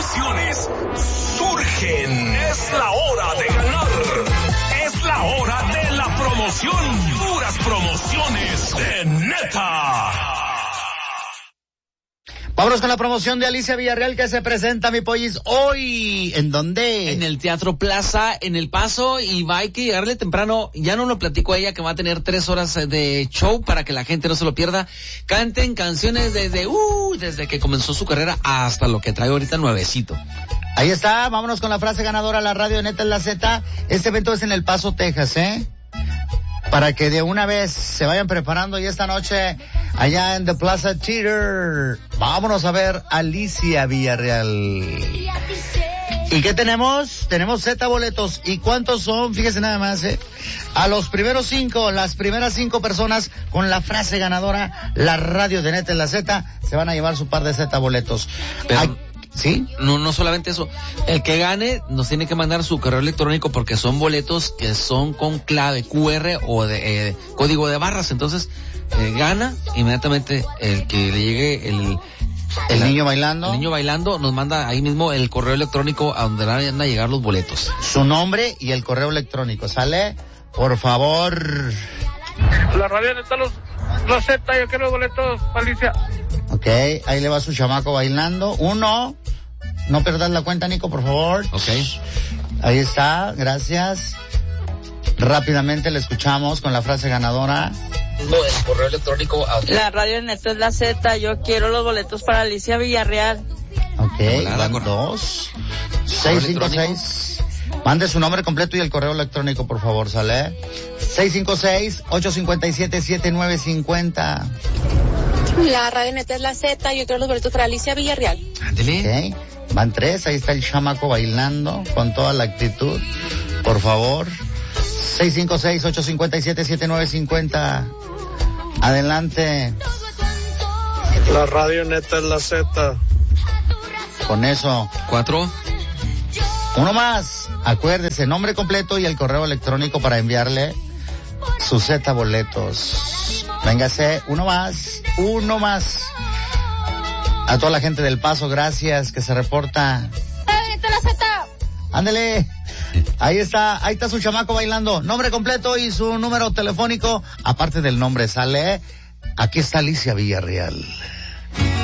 promociones surgen. Es la hora de ganar. Es la hora de la promoción. Puras promociones de neta. Vámonos con la promoción de Alicia Villarreal que se presenta, mi pollis, hoy. ¿En dónde? En el Teatro Plaza, en El Paso, y va, hay que llegarle temprano. Ya no lo platico a ella, que va a tener 3 horas de show para que la gente no se lo pierda. Canten canciones desde que comenzó su carrera hasta lo que trae ahorita nuevecito. Ahí está, vámonos con la frase ganadora, la radio neta en la Z. Este evento es en El Paso, Texas, para que de una vez se vayan preparando, y esta noche allá en The Plaza Theater vámonos a ver a Alicia Villarreal. ¿Y qué tenemos? Tenemos Z boletos. ¿Y cuántos son? Fíjese nada más, a los primeros 5, las primeras 5 personas con la frase ganadora, la radio de neta en la Z, se van a llevar su par de Z boletos. Pero... ¿sí? No solamente eso. El que gane nos tiene que mandar su correo electrónico, porque son boletos que son con clave QR o de código de barras. Entonces, gana inmediatamente el que le llegue el niño bailando. El niño bailando nos manda ahí mismo el correo electrónico a donde van a llegar los boletos. Su nombre y el correo electrónico. ¿Sale? Por favor. La radio neta los Z, yo quiero los boletos, Alicia. Ok, ahí le va su chamaco bailando. 1, no pierdas la cuenta, Nico, por favor. Ok. Ahí está, gracias. Rápidamente le escuchamos con la frase ganadora. El correo electrónico. La radio neta es la Z, yo quiero los boletos para Alicia Villarreal. Ok, van 2. 656. Mande su nombre completo y el correo electrónico, por favor, ¿sale? 656-857-7950. La radio neta es la Z, yo quiero los boletos para Alicia Villarreal. Ándele. Okay. Van 3, ahí está el chamaco bailando con toda la actitud. Por favor. 656-857-7950. Adelante. La radio neta es la Z. Con eso. 4. Uno más. Acuérdese, nombre completo y el correo electrónico para enviarle sus Z boletos. Véngase, uno más. A toda la gente del Paso, gracias, que se reporta. Ándele. Ahí está su chamaco bailando. Nombre completo y su número telefónico. Aparte del nombre, sale. Aquí está Alicia Villarreal.